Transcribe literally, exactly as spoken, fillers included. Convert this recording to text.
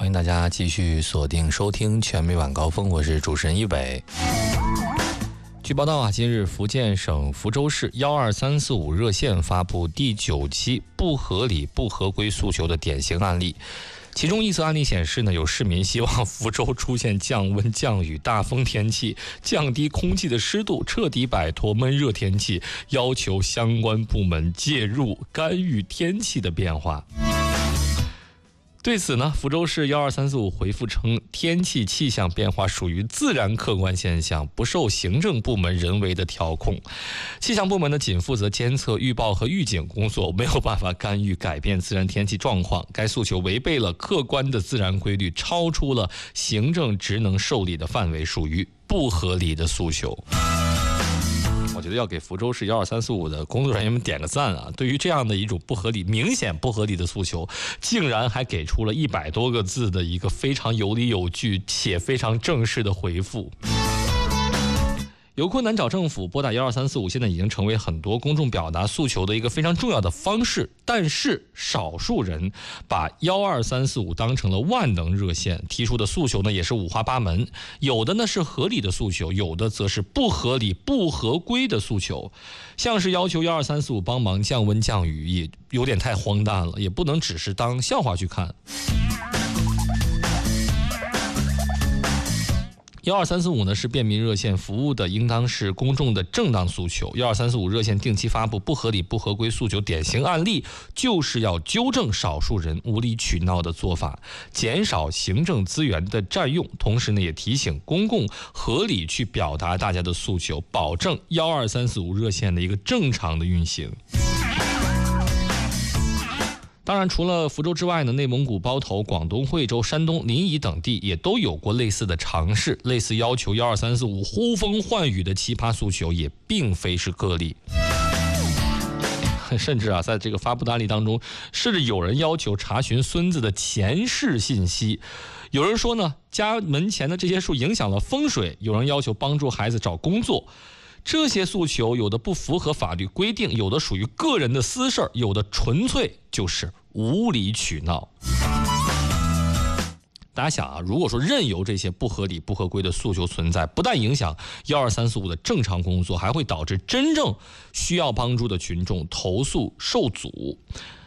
迎大家继续锁定收听全美晚高峰，我是主持人一伟。据报道啊，今日福建省福州市幺二三四五热线发布第九期不合理不合规诉求的典型案例。其中一则案例显示呢，有市民希望福州出现降温、降雨、大风天气，降低空气的湿度，彻底摆脱闷热天气，要求相关部门介入干预天气的变化。对此呢，福州市幺二三四五回复称，天气气象变化属于自然客观现象，不受行政部门人为的调控。气象部门呢，仅负责监测、预报和预警工作，没有办法干预改变自然天气状况。该诉求违背了客观的自然规律，超出了行政职能受理的范围，属于不合理的诉求。我觉得要给福州市幺二三四五的工作人员们点个赞啊！对于这样的一种不合理、明显不合理的诉求，竟然还给出了一百多个字的一个非常有理有据且非常正式的回复。有困难找政府，拨打幺二三四五现在已经成为很多公众表达诉求的一个非常重要的方式。但是少数人把幺二三四五当成了万能热线，提出的诉求呢也是五花八门，有的呢是合理的诉求，有的则是不合理不合规的诉求。像是要求幺二三四五帮忙降温降雨，也有点太荒诞了，也不能只是当笑话去看。幺二三四五呢是便民热线，服务的应当是公众的正当诉求。幺二三四五热线定期发布不合理不合规诉求典型案例，就是要纠正少数人无理取闹的做法，减少行政资源的占用，同时呢也提醒公共合理去表达大家的诉求，保证幺二三四五热线的一个正常的运行。当然，除了福州之外呢，内蒙古包头、广东惠州、山东临沂等地也都有过类似的尝试，类似要求幺二三四五呼风唤雨的奇葩诉求也并非是个例。甚至啊，在这个发布的案例当中，甚至有人要求查询孙子的前世信息，有人说呢，家门前的这些树影响了风水，有人要求帮助孩子找工作。这些诉求有的不符合法律规定，有的属于个人的私事，有的纯粹就是无理取闹。大家想啊，如果说任由这些不合理不合规的诉求存在，不但影响幺二三四五的正常工作，还会导致真正需要帮助的群众投诉受阻。